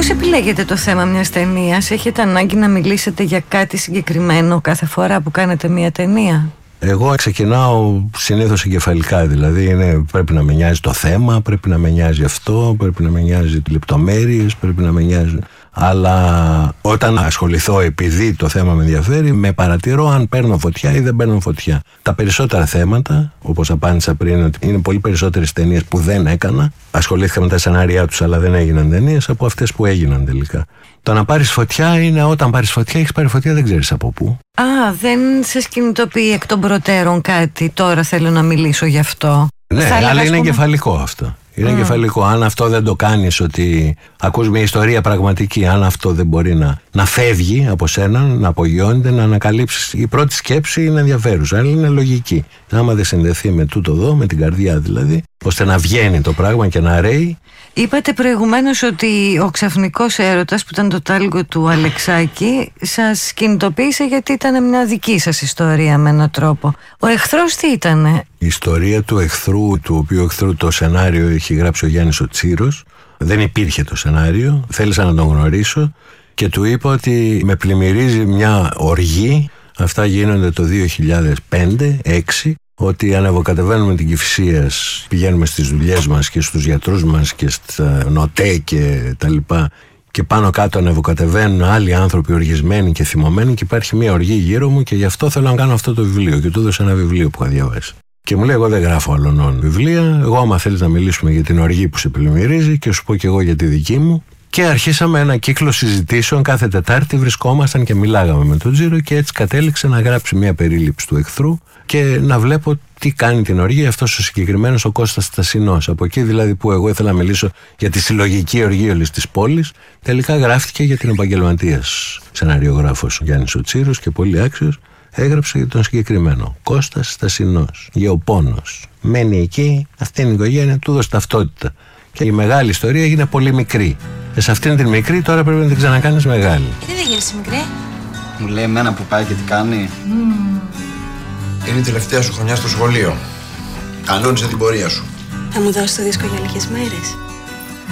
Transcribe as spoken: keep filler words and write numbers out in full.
Πώς επιλέγετε το θέμα μιας ταινίας? Έχετε ανάγκη να μιλήσετε για κάτι συγκεκριμένο κάθε φορά που κάνετε μια ταινία? Εγώ ξεκινάω συνήθως εγκεφαλικά, δηλαδή είναι, πρέπει να με νοιάζει το θέμα, πρέπει να με νοιάζει αυτό, πρέπει να με νοιάζει λεπτομέρειες, πρέπει να με νοιάζει. Αλλά όταν ασχοληθώ επειδή το θέμα με ενδιαφέρει, με παρατηρώ αν παίρνω φωτιά ή δεν παίρνω φωτιά. Τα περισσότερα θέματα, όπως απάντησα πριν, ότι είναι πολύ περισσότερες ταινίες που δεν έκανα. Ασχολήθηκα με τα σενάριά τους, αλλά δεν έγιναν ταινίες, από αυτές που έγιναν τελικά. Το να πάρεις φωτιά είναι όταν πάρεις φωτιά, έχεις πάρει φωτιά, δεν ξέρεις από πού. Α, δεν σε κινητοποιεί εκ των προτέρων κάτι, τώρα θέλω να μιλήσω γι' αυτό? Ναι, θα αλλά είναι πούμε... εγκεφαλικό αυτό. Είναι mm. εγκεφαλικό. Αν αυτό δεν το κάνεις, ότι ακούς μια ιστορία πραγματική, αν αυτό δεν μπορεί να, να φεύγει από σένα, να απογειώνεται, να ανακαλύψεις. Η πρώτη σκέψη είναι ενδιαφέρουσα, αλλά είναι λογική. Άμα δεν συνδεθεί με τούτο εδώ, με την καρδιά δηλαδή, ώστε να βγαίνει το πράγμα και να ρέει. Είπατε προηγουμένως ότι ο ξαφνικός έρωτας, που ήταν το τάλγο του Αλεξάκη, σας κινητοποίησε γιατί ήταν μια δική σας ιστορία με έναν τρόπο. Ο εχθρός τι ήτανε? Η ιστορία του εχθρού, του οποίου εχθρού το σενάριο έχει γράψει ο Γιάννης ο Τσίρος. Δεν υπήρχε το σενάριο, θέλησα να τον γνωρίσω και του είπα ότι με πλημμυρίζει μια οργή. Αυτά γίνονται το δύο χιλιάδες πέντε έξι. Ότι ανεβοκατεβαίνουμε την Κηφισίας, πηγαίνουμε στις δουλειές μας και στους γιατρούς μας και στα νοτέ και τα λοιπά, και πάνω κάτω ανεβοκατεβαίνουν άλλοι άνθρωποι οργισμένοι και θυμωμένοι και υπάρχει μια οργή γύρω μου και γι' αυτό θέλω να κάνω αυτό το βιβλίο, και του έδωσα ένα βιβλίο που είχα διαβάσει. Και μου λέει: εγώ δεν γράφω άλλων βιβλία, εγώ άμα θέλεις να μιλήσουμε για την οργή που σε πλημμυρίζει και σου πω και εγώ για τη δική μου. Και αρχίσαμε ένα κύκλο συζητήσεων. Κάθε Τετάρτη βρισκόμασταν και μιλάγαμε με τον Τζίρο, και έτσι κατέληξε να γράψει μια περίληψη του εχθρού και να βλέπω τι κάνει την οργή αυτός ο συγκεκριμένος ο Κώστας Στασινός. Από εκεί δηλαδή που εγώ ήθελα να μιλήσω για τη συλλογική οργή όλης της πόλης, τελικά γράφτηκε για την επαγγελματίας σεναριογράφος Γιάννης ο Τσίρος, και πολύ άξιος. Έγραψε για τον συγκεκριμένο Κώστας Στασινός, γεωπόνος. Μένει εκεί, αυτή είναι η οικογένεια, του έδωσε ταυτότητα. Και η μεγάλη ιστορία έγινε πολύ μικρή. Και σε αυτήν την μικρή τώρα πρέπει να την ξανακάνεις μεγάλη. Τι δεν γίνεσαι μικρή? Μου λέει εμένα που πάει και τι κάνει. Mm. Είναι η τελευταία σου χρονιά στο σχολείο. Κανόνισε την πορεία σου. Θα μου δώσεις το δίσκο για λίγες μέρες?